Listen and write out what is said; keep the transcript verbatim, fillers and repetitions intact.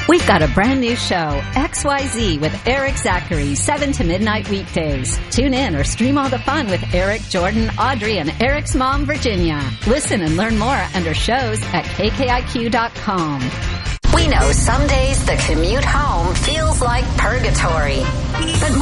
We've got a brand new show, X Y Z with Eric Zachary, seven to midnight weekdays. Tune in or stream all the fun with Eric, Jordan, Audrey, and Eric's mom, Virginia. Listen and learn more under shows at K K I Q dot com. We know some days the commute home feels like purgatory. But